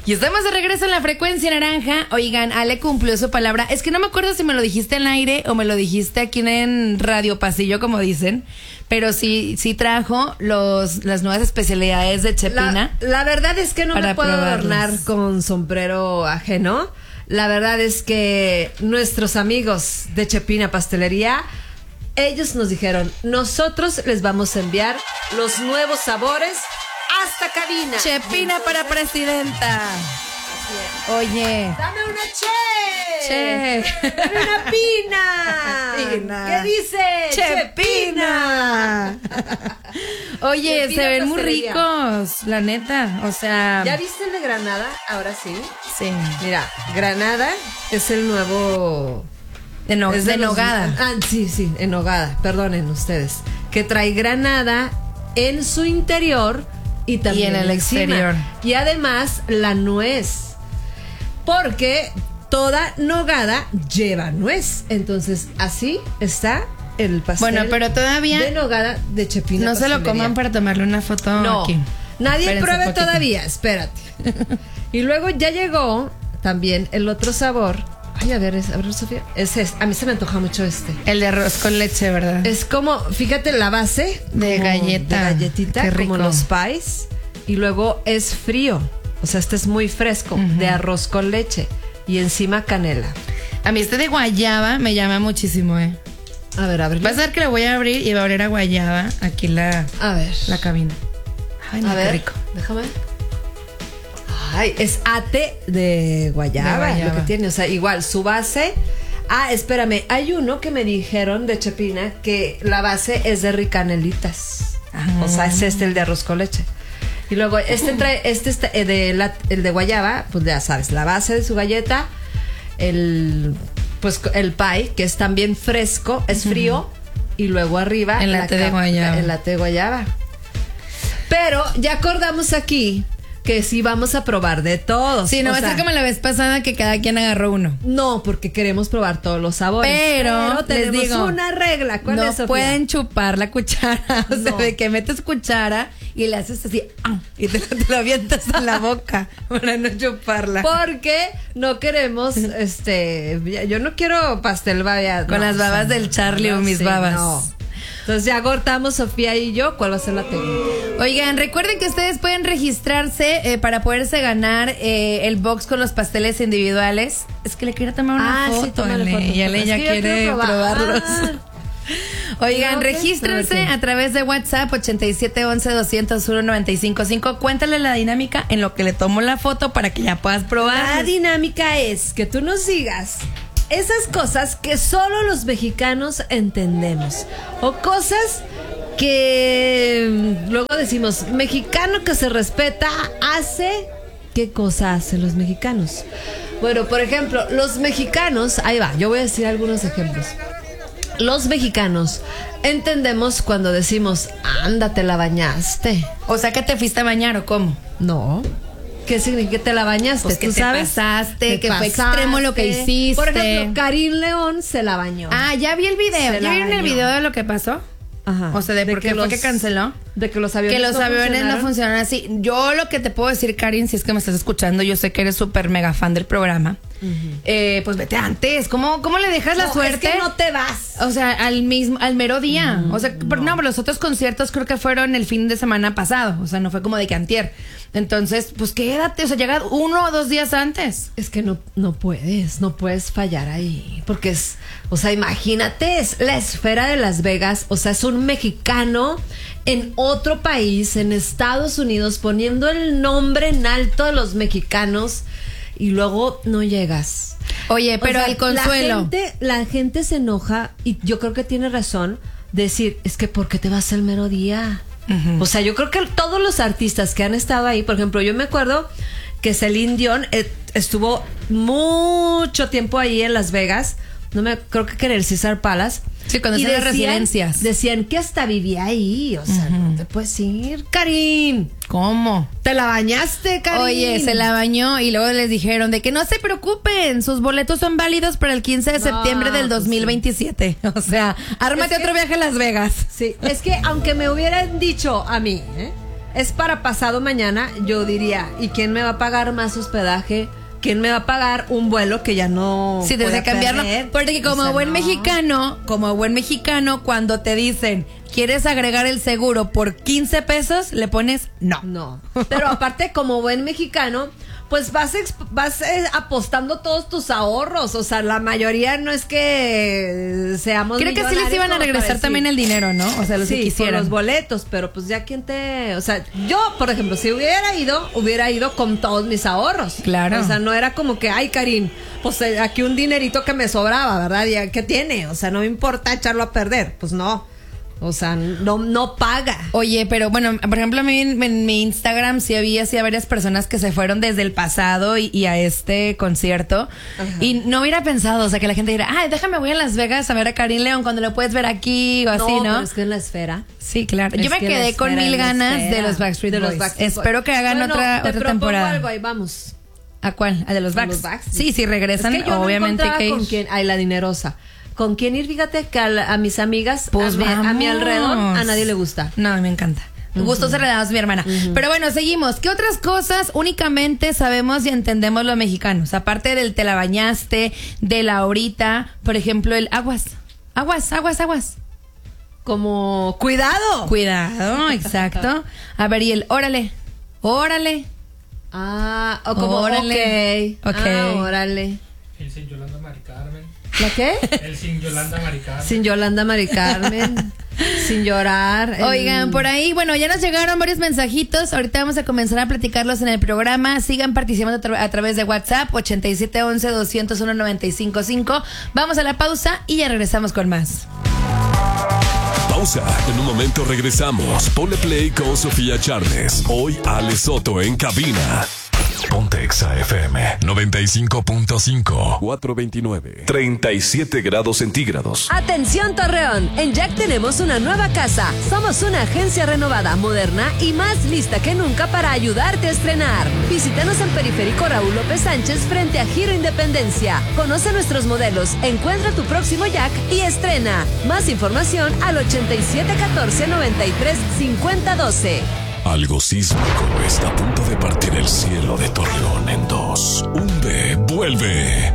Y estamos de regreso en la frecuencia naranja. Oigan, Ale cumplió su palabra. Es que no me acuerdo si me lo dijiste en aire o me lo dijiste aquí en Radio Pasillo, como dicen. Pero sí trajo las nuevas especialidades de Chepina. La verdad es que no me puedo probarlas. adornar con sombrero ajeno. La verdad es que nuestros amigos de Chepina Pastelería, ellos nos dijeron, nosotros les vamos a enviar los nuevos sabores hasta cabina. Chepina para presidenta. Oye. ¡Dame una che! Che. ¡Dame una pina! Pina. ¿Qué dice? Chepina. Oye, Chepina se ven muy Pastelería. ricos, la neta. O sea. ¿Ya viste el de Granada? Ahora sí. Sí. Mira, Granada es el nuevo... Es de nogada. Sí, en nogada. Perdonen ustedes. Que trae granada en su interior y también en el encima. exterior. Y además la nuez. Porque toda nogada lleva nuez. Entonces, así está el pastel. Bueno, pero todavía de nogada de Chepina no se lo Pastelería. coman para tomarle una foto No, aquí. nadie Espérense pruebe un poquito. todavía, espérate. Y luego ya llegó también el otro sabor. Ay, a ver, Sofía. A mí se me antoja mucho este. El de arroz con leche, ¿verdad? Es como, fíjate, la base De como galleta. de galletita, Qué rico. como los pies. Y luego es frío. O sea, este es muy fresco, de arroz con leche. Y encima canela. A mí este de guayaba me llama muchísimo, A ver, abre. Vas a ver que lo voy a abrir y va a oler a guayaba aquí la A ver. cabina. Ay, no, A qué ver, rico. déjame. Ay, es ate de guayaba, De guayaba. lo que tiene. O sea, igual, su base. Ah, espérame, hay uno que me dijeron de Chepina que la base es de ricanelitas. O sea, es el de arroz con leche. Y luego trae, el de guayaba, pues ya sabes, la base de su galleta, el pie, que es también fresco, es frío, y luego arriba El latte de guayaba. El latte de guayaba. Pero ya acordamos aquí que sí vamos a probar de todos. Sí, no O va a sea, ser como la vez pasada que cada quien agarró uno. no, porque queremos probar todos los sabores. Pero les tenemos digo, una regla. ¿Cuál no es, Sofía? pueden chupar la cuchara. O sea, No. de que metes cuchara y le haces así y te lo avientas en la boca para no chuparla. Porque no queremos, yo no quiero pastel vaya. Con las babas del Charlie o mis babas. No. Entonces ya cortamos Sofía y yo. ¿Cuál va a ser la técnica? Oigan, recuerden que ustedes pueden registrarse para poderse ganar el box con los pasteles individuales. Es que le quiero tomar una foto, tómale Ale, foto. y Ale Es ya que yo quiere quiero probarlos. Oigan, Ok, regístrense ok. a través de WhatsApp 8711-201-955. Cuéntale la dinámica en lo que le tomo la foto para que ya puedas La probar. dinámica es que tú nos digas esas cosas que solo los mexicanos entendemos. O cosas que luego decimos, mexicano que se respeta hace... ¿Qué cosa hacen los mexicanos? Bueno, por ejemplo, los mexicanos... Ahí va, yo voy a decir algunos ejemplos. Los mexicanos entendemos cuando decimos, anda, te la bañaste. O sea, que te fuiste a bañar o cómo. No. ¿Qué significa que te la bañaste? Pues que ¿Tú te sabes? pasaste, Te que fue extremo lo que hiciste. Por ejemplo, Karim León se la bañó. Ah, ya vi el video. Se ¿Ya la vieron el bañó. video de lo que pasó? Ajá. O sea, de por qué fue que canceló. De que los aviones Que los aviones no funcionan así. Yo lo que te puedo decir, Karin, si es que me estás escuchando, yo sé que eres súper mega fan del programa. Pues vete antes. ¿Cómo le dejas la suerte? Es que no te vas. O sea, al mero día. O sea, no, los otros conciertos creo que fueron el fin de semana pasado. O sea, no fue como de que antier. Entonces, pues quédate. O sea, llega 1 o 2 días antes. Es que no puedes fallar ahí. Porque o sea, imagínate, es la esfera de Las Vegas. O sea, es un mexicano en otro país, en Estados Unidos, poniendo el nombre en alto de los mexicanos y luego no llegas. Oye, pero O sea, el consuelo. La gente se enoja y yo creo que tiene razón decir, es que ¿por qué te vas el mero día? O sea, yo creo que todos los artistas que han estado ahí, por ejemplo, yo me acuerdo que Celine Dion estuvo mucho tiempo ahí en Las Vegas, creo que en el Caesar Palace. Sí, cuando hacían las residencias. Decían que hasta vivía ahí, o sea, no te puedes ir, Karim. ¿Cómo? ¿Te la bañaste, Karim? Oye, se la bañó y luego les dijeron de que no se preocupen, sus boletos son válidos para el 15 de septiembre del 2027. O sea, ármate otro viaje a Las Vegas. Sí, es que aunque me hubieran dicho a mí, es para pasado mañana, yo diría, ¿y quién me va a pagar más hospedaje? ¿Quién me va a pagar un vuelo que ya no sí, desde cambiarlo? perder? Porque como buen mexicano, cuando te dicen, ¿quieres agregar el seguro por 15 pesos? Le pones no. No. Pero aparte, como buen mexicano, pues vas apostando todos tus ahorros. O sea, la mayoría no es que seamos creo que sí les iban a regresar también el dinero, ¿no? O sea, los que quisieran. Por los boletos, pero pues ya o sea, yo, por ejemplo, si hubiera ido con todos mis ahorros. Claro. O sea, no era como que, ay, Karin, pues aquí un dinerito que me sobraba, ¿verdad? ¿Y qué tiene? O sea, no me importa echarlo a perder. Pues no. O sea, no paga. Oye, pero bueno, por ejemplo, a mí en mi Instagram sí había varias personas que se fueron desde el pasado y a este concierto. Ajá. Y no hubiera pensado, o sea, que la gente dirá, ay, déjame voy a Las Vegas a ver a Karin León cuando lo puedes ver aquí o así, ¿no? Pero es que en la esfera. Sí, claro. Yo me quedé con mil ganas de los Backstreet Boys. Espero que hagan otra temporada. Algo, ahí vamos. ¿A cuál? ¿A de los Backstreet? Sí, sí, regresan, es que yo obviamente. No con quién, ay, la dinerosa. ¿Con quién ir? Fíjate que a mis amigas, pues a mi alrededor, a nadie le gusta. No, me encanta. Gustos heredados, mi hermana. Pero bueno, seguimos. ¿Qué otras cosas únicamente sabemos y entendemos los mexicanos? Aparte del te la bañaste, de la ahorita, por ejemplo, el aguas. Como, cuidado. Cuidado, exacto. A ver, y el órale. Ah, o como órale. Ok. Ah, órale. El sin Yolanda Mari Carmen. ¿La qué? El sin Yolanda Mari Carmen. Sin Yolanda Mari Carmen. Sin llorar. Oigan, por ahí, bueno, ya nos llegaron varios mensajitos. Ahorita vamos a comenzar a platicarlos en el programa. Sigan participando a través de WhatsApp 8711-201-955. Vamos a la pausa y ya regresamos con más. Pausa. En un momento regresamos. Ponle play con Sofía Charles. Hoy Ale Soto en cabina. Ponte Exa FM 95.5 429 37 grados centígrados. Atención Torreón, en Jack tenemos una nueva casa. Somos una agencia renovada, moderna y más lista que nunca para ayudarte a estrenar. Visítanos en Periférico Raúl López Sánchez frente a Giro Independencia. Conoce nuestros modelos, encuentra tu próximo Jack y estrena. Más información al 8714-935012. Algo sísmico está a punto de partir el cielo de Torreón en dos. UNDE vuelve.